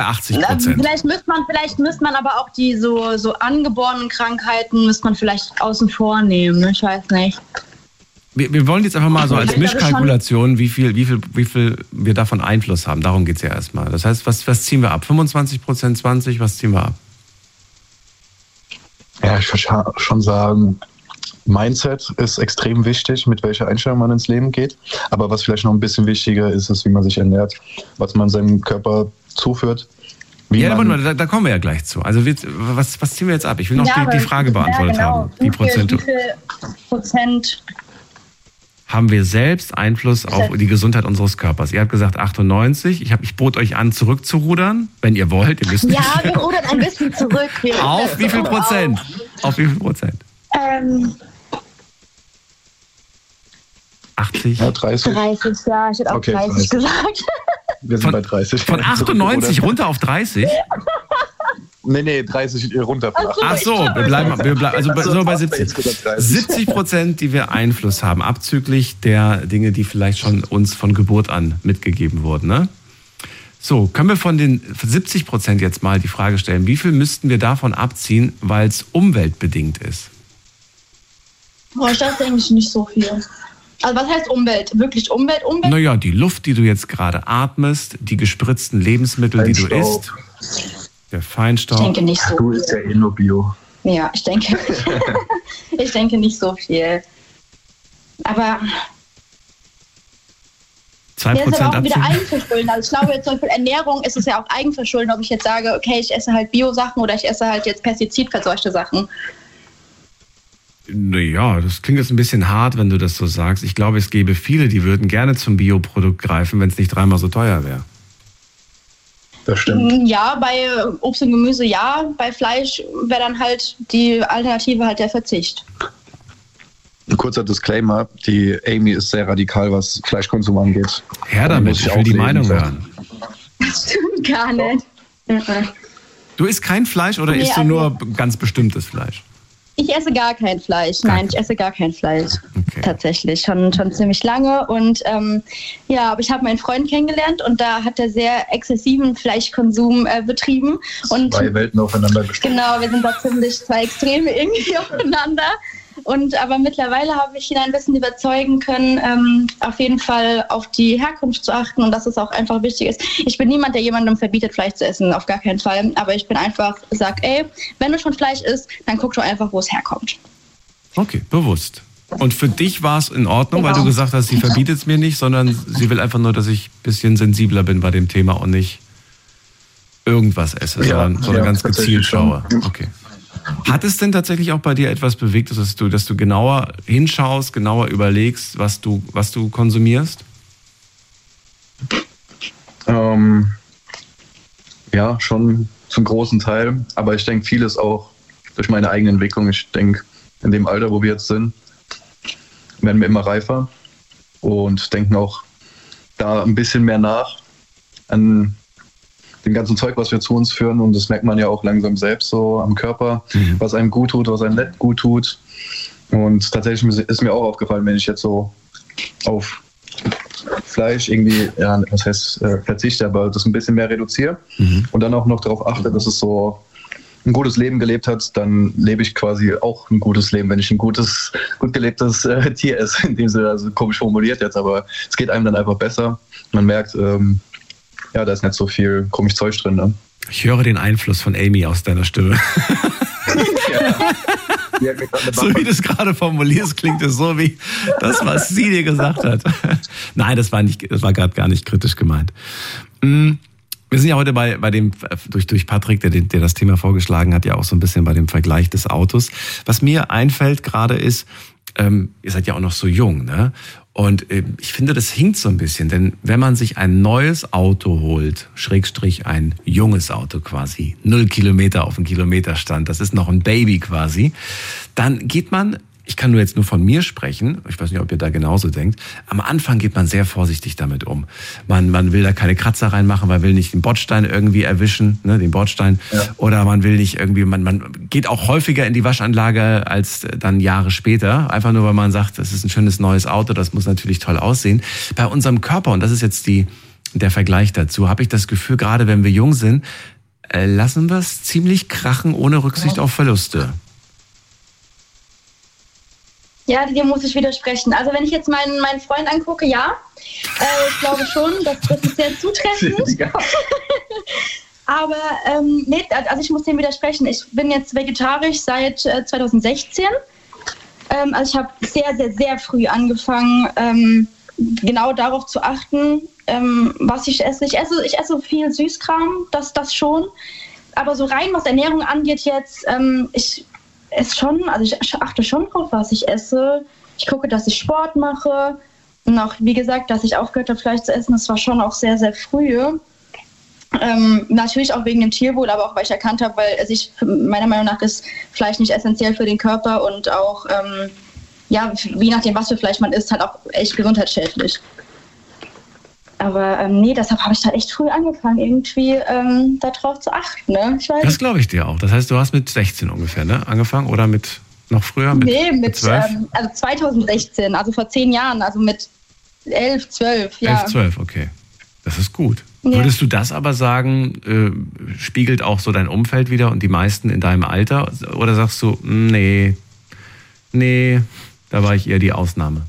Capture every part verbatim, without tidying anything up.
achtzig Prozent. Vielleicht müsste man, vielleicht müsste man aber auch die so, so angeborenen Krankheiten müsste man vielleicht außen vor nehmen. Ich weiß nicht. Wir, wir wollen jetzt einfach mal so als Mischkalkulation, wie viel, wie viel, wie viel wir davon Einfluss haben. Darum geht es ja erstmal. Das heißt, was, was ziehen wir ab? fünfundzwanzig Prozent, zwanzig, was ziehen wir ab? Ja, ich würde schon sagen, Mindset ist extrem wichtig, mit welcher Einstellung man ins Leben geht. Aber was vielleicht noch ein bisschen wichtiger ist, ist, wie man sich ernährt, was man seinem Körper zuführt. Wie ja, man da, da kommen wir ja gleich zu. Also wir, was, was ziehen wir jetzt ab? Ich will noch ja, die, die Frage beantwortet ja, genau. haben. Wie die Prozente. Wie viel Prozent haben wir selbst Einfluss auf die Gesundheit unseres Körpers? Ihr habt gesagt achtundneunzig. Ich, hab, ich bot euch an, zurückzurudern, wenn ihr wollt. Ihr müsst nicht. Ja, wir rudern ein bisschen zurück. Wir auf wie viel Prozent? Auf. auf wie viel Prozent? Ähm, achtzig? Ja, dreißig. dreißig, ja. Ich hätte auch okay, dreißig, dreißig gesagt. Wir sind von, bei dreißig. Von achtundneunzig runter auf dreißig? Nee, nee, dreißig runter. Von Ach so, wir bleiben, wir bleiben also bei, so bei siebzig. siebzig Prozent, die wir Einfluss haben, abzüglich der Dinge, die vielleicht schon uns von Geburt an mitgegeben wurden. Ne? So, können wir von den siebzig Prozent jetzt mal die Frage stellen, wie viel müssten wir davon abziehen, weil es umweltbedingt ist? Boah, ich dachte eigentlich nicht so viel. Also was heißt Umwelt? Wirklich Umwelt, Umwelt? Naja, die Luft, die du jetzt gerade atmest, die gespritzten Lebensmittel, die du isst, der Feinstaub. Ich denke nicht so Du isst ja eh nur Bio. Ja, ich denke, ich denke nicht so viel. Aber zwei das ist Prozent aber auch wieder abziehen? Eigenverschulden. Also ich glaube, jetzt zum Beispiel Ernährung ist es ja auch Eigenverschulden, ob ich jetzt sage, okay, ich esse halt Bio-Sachen oder ich esse halt jetzt pestizidverseuchte Sachen. Naja, das klingt jetzt ein bisschen hart, wenn du das so sagst. Ich glaube, es gäbe viele, die würden gerne zum Bioprodukt greifen, wenn es nicht dreimal so teuer wäre. Das stimmt. Ja, bei Obst und Gemüse ja, bei Fleisch wäre dann halt die Alternative halt der Verzicht. Ein kurzer Disclaimer, die Amy ist sehr radikal, was Fleischkonsum angeht. Her damit, ich will die Meinung hören. Das stimmt gar nicht. Du isst kein Fleisch oder Nee, isst du also- nur ganz bestimmtes Fleisch? Ich esse gar kein Fleisch. Nein, ich esse gar kein Fleisch. Okay. Tatsächlich, schon, schon ziemlich lange. Und ähm, ja, aber ich habe meinen Freund kennengelernt und da hat er sehr exzessiven Fleischkonsum äh, betrieben. Und Zwei Welten aufeinander gestellt. genau, wir sind da ziemlich zwei Extreme irgendwie aufeinander. Und aber mittlerweile habe ich ihn ein bisschen überzeugen können, ähm, auf jeden Fall auf die Herkunft zu achten und dass es auch einfach wichtig ist. Ich bin niemand, der jemandem verbietet, Fleisch zu essen, auf gar keinen Fall. Aber ich bin einfach, sag, ey, wenn du schon Fleisch isst, dann guck doch einfach, wo es herkommt. Okay, bewusst. Und für dich war es in Ordnung, Genau. weil du gesagt hast, sie verbietet es mir nicht, sondern sie will einfach nur, dass ich ein bisschen sensibler bin bei dem Thema und nicht irgendwas esse, Ja, sondern, sondern ja, ganz gezielt tatsächlich schaue. schon. Okay. Hat es denn tatsächlich auch bei dir etwas bewegt, dass du, dass du genauer hinschaust, genauer überlegst, was du, was du konsumierst? Ähm, ja, schon zum großen Teil. Aber ich denke, vieles auch durch meine eigene Entwicklung. Ich denke, in dem Alter, wo wir jetzt sind, werden wir immer reifer und denken auch da ein bisschen mehr nach an dem ganzen Zeug, was wir zu uns führen. Und das merkt man ja auch langsam selbst so am Körper, mhm. was einem gut tut, was einem nicht gut tut. Und tatsächlich ist mir auch aufgefallen, wenn ich jetzt so auf Fleisch irgendwie, ja, was heißt äh, verzichte, aber das ein bisschen mehr reduziere mhm. und dann auch noch darauf achte, dass es so ein gutes Leben gelebt hat, dann lebe ich quasi auch ein gutes Leben, wenn ich ein gutes, gut gelebtes äh, Tier esse. In dem Sinne, also komisch formuliert jetzt, aber es geht einem dann einfach besser. Man merkt, ähm, ja, da ist nicht so viel komisch Zeug drin. Ne? Ich höre den Einfluss von Amy aus deiner Stimme. Ja. So wie du es gerade formulierst, klingt es so wie das, was sie dir gesagt hat. Nein, das war nicht, das war gerade gar nicht kritisch gemeint. Wir sind ja heute bei, bei dem, durch, durch Patrick, der, der das Thema vorgeschlagen hat, ja auch so ein bisschen bei dem Vergleich des Autos. Was mir einfällt gerade ist, ähm, ihr seid ja auch noch so jung, ne? Und äh, ich finde, das hinkt so ein bisschen, denn wenn man sich ein neues Auto holt, Schrägstrich ein junges Auto quasi, null Kilometer auf dem Kilometerstand, das ist noch ein Baby quasi, dann geht man, ich kann nur jetzt nur von mir sprechen, ich weiß nicht, ob ihr da genauso denkt, am Anfang geht man sehr vorsichtig damit um. Man, man will da keine Kratzer reinmachen, man will nicht den Bordstein irgendwie erwischen, ne, den Bordstein, ja. Oder man will nicht irgendwie, man, man geht auch häufiger in die Waschanlage als dann Jahre später, einfach nur, weil man sagt, das ist ein schönes neues Auto, das muss natürlich toll aussehen. Bei unserem Körper, und das ist jetzt die der Vergleich dazu, habe ich das Gefühl, gerade wenn wir jung sind, äh, lassen wir es ziemlich krachen, ohne Rücksicht auf Verluste. Ja, dir muss ich widersprechen. Also wenn ich jetzt meinen, meinen Freund angucke, ja, äh, ich glaube schon, das, das ist sehr zutreffend. Ja. Aber ähm, nee, also ich muss dem widersprechen. Ich bin jetzt vegetarisch seit äh, zwanzig sechzehn. Ähm, also ich habe sehr, sehr, sehr früh angefangen, ähm, genau darauf zu achten, ähm, was ich esse. Ich esse, ich esse viel Süßkram, das, das schon. Aber so rein, was Ernährung angeht jetzt, ähm, ich esse schon, also ich achte schon drauf, was ich esse. Ich gucke, dass ich Sport mache. Und auch, wie gesagt, dass ich aufgehört habe, Fleisch zu essen, das war schon auch sehr, sehr früh. Ähm, natürlich auch wegen dem Tierwohl, aber auch weil ich erkannt habe, weil also ich, meiner Meinung nach ist Fleisch nicht essentiell für den Körper und auch, ähm, ja, je nachdem, was für Fleisch man isst, halt auch echt gesundheitsschädlich. Aber ähm, nee, deshalb habe ich da echt früh angefangen, irgendwie ähm, darauf zu achten. Ne? Ich weiß. Das glaube ich dir auch. Das heißt, du hast mit sechzehn ungefähr, ne, angefangen oder mit noch früher? Mit, nee, mit, mit zwölf? Ähm, also zwanzig sechzehn, also vor zehn Jahren, also mit elf, zwölf, ja. elf, zwölf, okay. Das ist gut. Ja. Würdest du das aber sagen, äh, spiegelt auch so dein Umfeld wieder und die meisten in deinem Alter? Oder sagst du, nee, nee, da war ich eher die Ausnahme?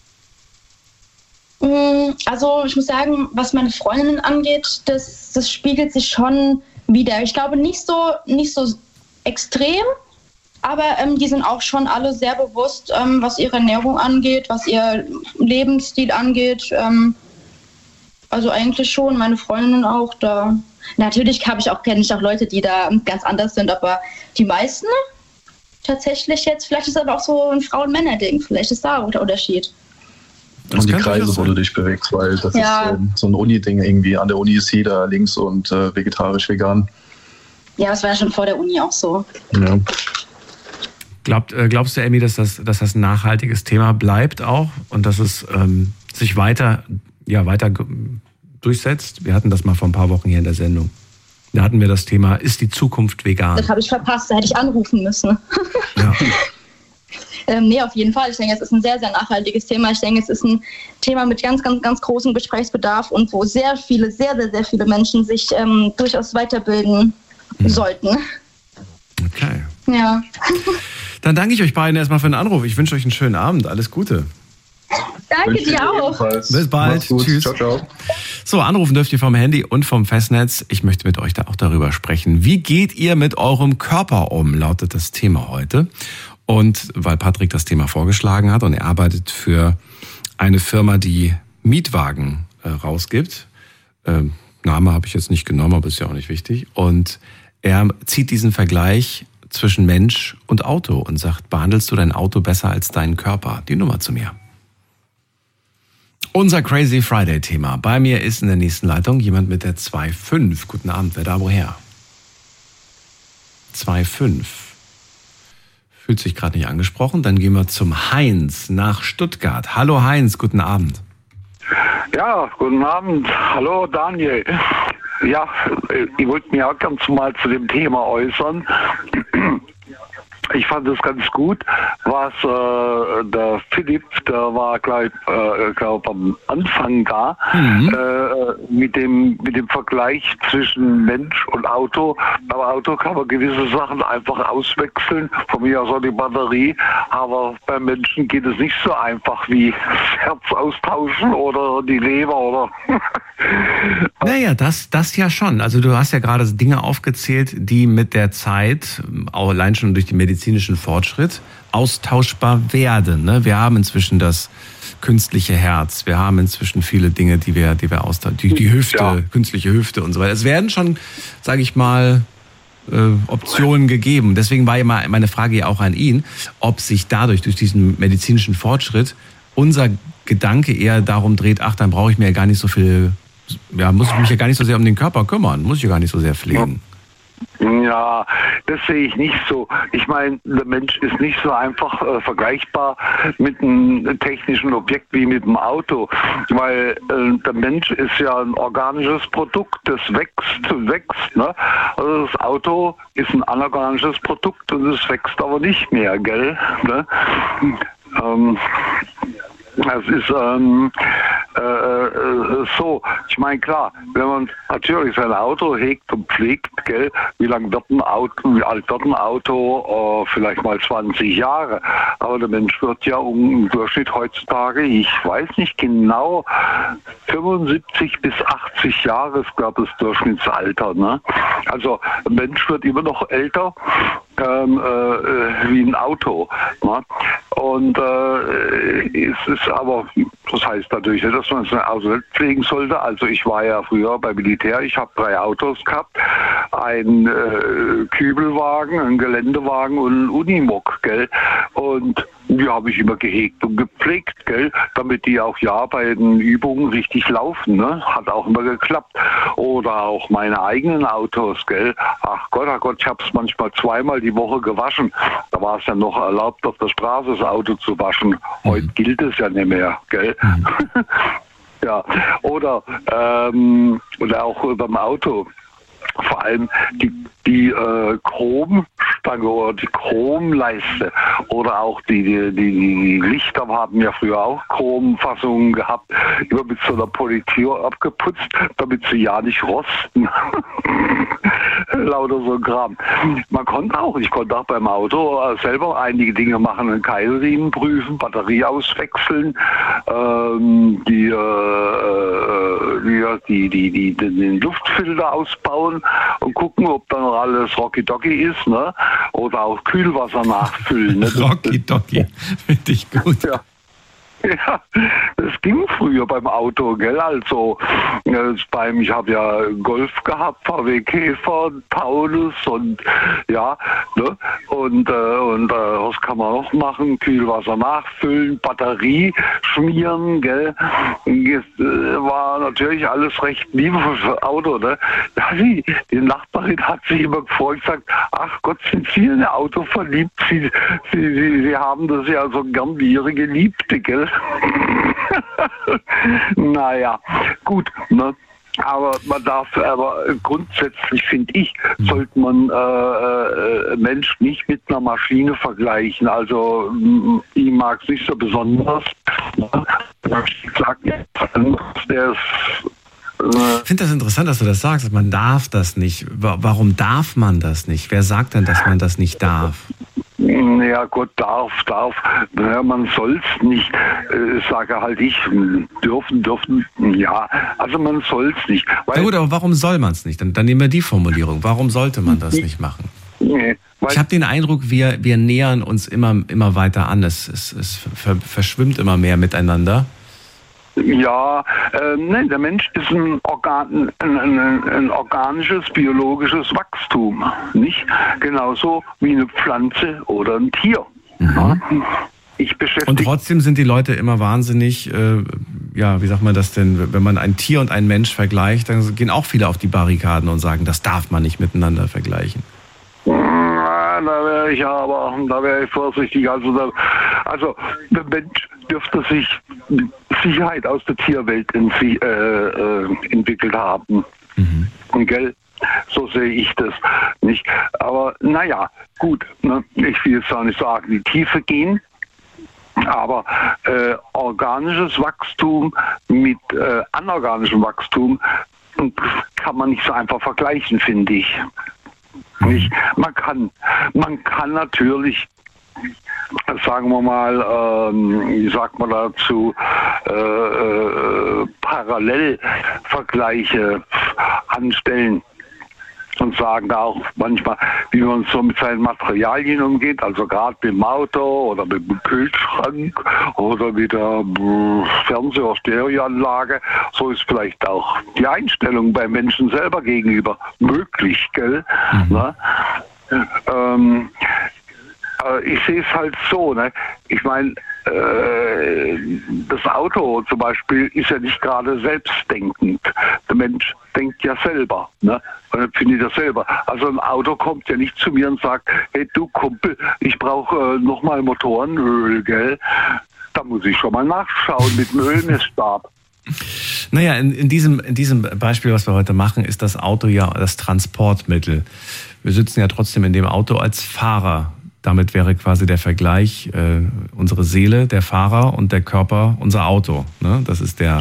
Also ich muss sagen, was meine Freundinnen angeht, das, das spiegelt sich schon wieder. Ich glaube nicht so, nicht so extrem, aber ähm, die sind auch schon alle sehr bewusst, ähm, was ihre Ernährung angeht, was ihr Lebensstil angeht. Ähm, Also eigentlich schon, meine Freundinnen auch da. Natürlich habe ich auch, kenne ich auch Leute, die da ganz anders sind, aber die meisten tatsächlich jetzt, vielleicht ist das aber auch so ein Frauen-Männer-Ding, vielleicht ist da der Unterschied. Und die Kreise, wo du dich bewegst, weil das ja. ist so, so ein Uni-Ding irgendwie. An der Uni ist jeder links und äh, vegetarisch, vegan. Ja, das war ja schon vor der Uni auch so. Ja. Glaubt, äh, glaubst du, Emmy, dass das, dass das ein nachhaltiges Thema bleibt auch und dass es ähm, sich weiter... ja, weiter durchsetzt. Wir hatten das mal vor ein paar Wochen hier in der Sendung. Da hatten wir das Thema, ist die Zukunft vegan? Das habe ich verpasst, da hätte ich anrufen müssen. Ja. ähm, nee, auf jeden Fall. Ich denke, es ist ein sehr, sehr nachhaltiges Thema. Ich denke, es ist ein Thema mit ganz, ganz, ganz großem Gesprächsbedarf und wo sehr viele, sehr, sehr, sehr viele Menschen sich ähm, durchaus weiterbilden hm. sollten. Okay. Ja. Dann danke ich euch beiden erstmal für den Anruf. Ich wünsche euch einen schönen Abend. Alles Gute. Danke dir auch. Ebenfalls. Bis bald. Tschüss. Ciao, ciao. So, anrufen dürft ihr vom Handy und vom Festnetz. Ich möchte mit euch da auch darüber sprechen. Wie geht ihr mit eurem Körper um, lautet das Thema heute. Und weil Patrick das Thema vorgeschlagen hat und er arbeitet für eine Firma, die Mietwagen äh, rausgibt. Ähm, Name habe ich jetzt nicht genommen, aber ist ja auch nicht wichtig. Und er zieht diesen Vergleich zwischen Mensch und Auto und sagt, behandelst du dein Auto besser als deinen Körper? Die Nummer zu mir. Unser Crazy Friday-Thema. Bei mir ist in der nächsten Leitung jemand mit der zwei fünf. Guten Abend, wer da woher? zwei fünf. Fühlt sich gerade nicht angesprochen. Dann gehen wir zum Heinz nach Stuttgart. Hallo Heinz, guten Abend. Ja, guten Abend. Hallo Daniel. Ja, ich wollte mich auch ganz mal zu dem Thema äußern. Ich fand es ganz gut, was äh, der Philipp, der war gleich, äh, glaube am Anfang da, mhm. äh, mit dem mit dem Vergleich zwischen Mensch und Auto. Beim Auto kann man gewisse Sachen einfach auswechseln, von mir aus auch die Batterie, aber beim Menschen geht es nicht so einfach wie das Herz austauschen oder die Leber oder... Naja, das, das ja schon. Also du hast ja gerade Dinge aufgezählt, die mit der Zeit, auch allein schon durch den medizinischen Fortschritt, austauschbar werden. Ne? Wir haben inzwischen das künstliche Herz, wir haben inzwischen viele Dinge, die wir, die wir austauschen. Die, die Hüfte, ja. künstliche Hüfte und so weiter. Es werden schon, sage ich mal, äh, Optionen gegeben. Deswegen war ja meine Frage ja auch an ihn, ob sich dadurch, durch diesen medizinischen Fortschritt, unser Gedanke eher darum dreht, ach, dann brauche ich mir ja gar nicht so viel... Ja, muss ich mich ja gar nicht so sehr um den Körper kümmern, muss ich ja gar nicht so sehr pflegen. Ja, das sehe ich nicht so. Ich meine, der Mensch ist nicht so einfach äh, vergleichbar mit einem technischen Objekt wie mit dem Auto, weil äh, der Mensch ist ja ein organisches Produkt, das wächst und wächst. Ne? Also das Auto ist ein anorganisches Produkt und es wächst aber nicht mehr, gell? Ne? Ähm, Es ist, ähm, äh, äh, so, ich meine, klar, wenn man natürlich sein Auto hegt und pflegt, gell, wie lange wird ein Auto, wie alt wird ein Auto? Äh, vielleicht mal zwanzig Jahre. Aber der Mensch wird ja im Durchschnitt heutzutage, ich weiß nicht genau, fünfundsiebzig bis achtzig Jahre ist, glaube ich, das Durchschnittsalter. Ne? Also ein Mensch wird immer noch älter ähm, äh, wie ein Auto. Ne? Und äh, es ist aber, das heißt natürlich nicht, dass man sein Auto nicht pflegen sollte. Also ich war ja früher beim Militär, ich habe drei Autos gehabt, einen äh, Kübelwagen, einen Geländewagen und einen Unimog, gell? Und die habe ich immer gehegt und gepflegt, gell? Damit die auch ja bei den Übungen richtig laufen, ne? Hat auch immer geklappt. Oder auch meine eigenen Autos, gell? Ach Gott, ach Gott, ich habe es manchmal zweimal die Woche gewaschen. Da war es ja noch erlaubt, auf der Straße das Auto zu waschen. Heute mhm. gilt es ja nicht mehr, gell? Mhm. Ja, oder, ähm, oder auch beim Auto. Vor allem die, die äh, Chromstange oder die Chromleiste oder auch die, die, die Lichter haben ja früher auch Chromfassungen gehabt, immer mit so einer Politur abgeputzt, damit sie ja nicht rosten. Lauter so ein Kram. Man konnte auch, ich konnte auch beim Auto selber einige Dinge machen, einen Keilriemen prüfen, Batterie auswechseln, ähm, die, äh, die, die, die, den Luftfilter ausbauen und gucken, ob da noch alles Rocky-Docky ist, ne? Oder auch Kühlwasser nachfüllen. Ne? Rocky-Docky, finde ich gut. Ja. Ja, das ging früher beim Auto, gell? Also äh, beim, ich habe ja Golf gehabt, V W Käfer, Taunus und ja, ne? Und, äh, und äh, was kann man noch machen? Kühlwasser nachfüllen, Batterie schmieren, gell? Das äh, war natürlich alles recht liebevoll für Auto, ne? Ja, die, die Nachbarin hat sich immer gefreut und gesagt, ach Gott, sind Sie in ein Auto verliebt? Sie, Sie, Sie, Sie haben das ja so gern wie Ihre Geliebte, gell? Naja, gut, ne? Aber man darf, aber grundsätzlich finde ich, sollte man äh, äh, Mensch nicht mit einer Maschine vergleichen. Also ich mag es nicht so besonders. Ich sag jetzt, der ist ich finde das interessant, dass du das sagst. Man darf das nicht. Warum darf man das nicht? Wer sagt denn, dass man das nicht darf? Ja Gott, darf, darf. Ja, man soll es nicht. Äh, sage halt ich, dürfen, dürfen, ja. Also man soll es nicht. Na gut, aber warum soll man es nicht? Dann, dann nehmen wir die Formulierung. Warum sollte man das nicht machen? Nee, ich habe den Eindruck, wir, wir nähern uns immer, immer weiter an. Es, es, es ver, verschwimmt immer mehr miteinander. Ja, äh, nein, der Mensch ist ein, Organ, ein, ein, ein organisches, biologisches Wachstum, nicht? Genauso wie eine Pflanze oder ein Tier. Mhm. Ja? Ich beschäftige und trotzdem sind die Leute immer wahnsinnig, äh, ja, wie sagt man das denn, wenn man ein Tier und einen Mensch vergleicht, dann gehen auch viele auf die Barrikaden und sagen, das darf man nicht miteinander vergleichen. Da wäre ich aber, da wäre ich vorsichtig. Also, da, also der Mensch dürfte sich Sicherheit aus der Tierwelt in sie, äh, äh, entwickelt haben. Mhm. Und gell, so sehe ich das nicht. Aber naja, gut, ne? Ich will jetzt auch nicht sagen, in die Tiefe gehen. Aber äh, organisches Wachstum mit äh, anorganischem Wachstum kann man nicht so einfach vergleichen, finde ich. Nicht? Man kann, man kann natürlich, sagen wir mal, ähm, wie sagt man dazu, äh, äh, Parallelvergleiche anstellen und sagen da auch manchmal, wie man so mit seinen Materialien umgeht, also gerade mit dem Auto oder mit dem Kühlschrank oder mit der Fernseh- oder Stereoanlage. So ist vielleicht auch die Einstellung beim Menschen selber gegenüber möglich, gell? Mhm. Na? Ähm, ich sehe es halt so, ne? Ich meine, äh, das Auto zum Beispiel ist ja nicht gerade selbstdenkend. Der Mensch denkt ja selber, ne? Und empfindet ja selber. Also ein Auto kommt ja nicht zu mir und sagt, hey du Kumpel, ich brauche äh, nochmal Motorenöl, gell? Da muss ich schon mal nachschauen mit dem Ölmessstab. Naja, in, in, diesem, in diesem Beispiel, was wir heute machen, ist das Auto ja das Transportmittel. Wir sitzen ja trotzdem in dem Auto als Fahrer. Damit wäre quasi der Vergleich, äh, unsere Seele, der Fahrer und der Körper, unser Auto. Ne? Das ist der,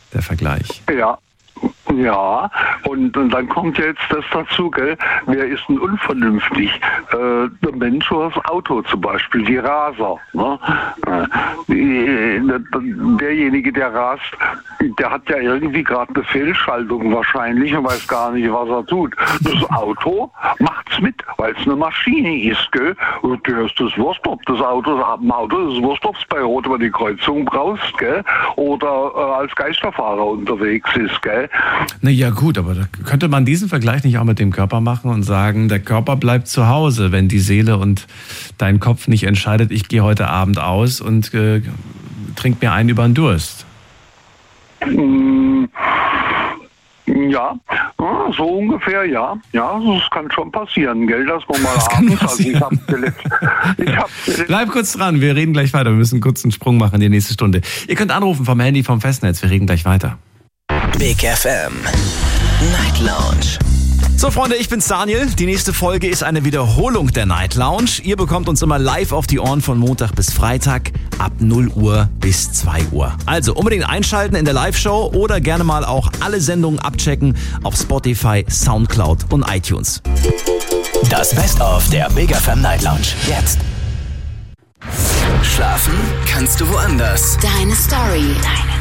der Vergleich. Ja. Ja, und, und dann kommt jetzt das dazu, gell? Wer ist denn unvernünftig? Äh, der Mensch oder das Auto zum Beispiel, die Raser. Ne? Äh, die, derjenige, der rast, der hat ja irgendwie gerade eine Fehlschaltung wahrscheinlich und weiß gar nicht, was er tut. Das Auto macht's mit, weil es eine Maschine ist, gell? Und der ist das Wurst, ob das Auto, am Auto ist das Wurst, ob es bei Rot über die Kreuzung brauchst, gell? Oder äh, als Geisterfahrer unterwegs ist, gell? Na ja, gut, aber da könnte man diesen Vergleich nicht auch mit dem Körper machen und sagen, der Körper bleibt zu Hause, wenn die Seele und dein Kopf nicht entscheidet, ich gehe heute Abend aus und äh, trink mir einen über den Durst. Mm, ja, so ungefähr, ja. Ja, das kann schon passieren, gell, dass man mal das abends, also ich hab ich hab Bleib kurz dran, wir reden gleich weiter, wir müssen kurz einen Sprung machen in die nächste Stunde. Ihr könnt anrufen vom Handy, vom Festnetz, wir reden gleich weiter. Big F M Night Lounge. So Freunde, ich bin's Daniel. Die nächste Folge ist eine Wiederholung der Night Lounge. Ihr bekommt uns immer live auf die Ohren von Montag bis Freitag ab null Uhr bis zwei Uhr. Also unbedingt einschalten in der Live-Show oder gerne mal auch alle Sendungen abchecken auf Spotify, Soundcloud und iTunes. Das Best-of der Big F M Night Lounge jetzt. Schlafen kannst du woanders. Deine Story. Deine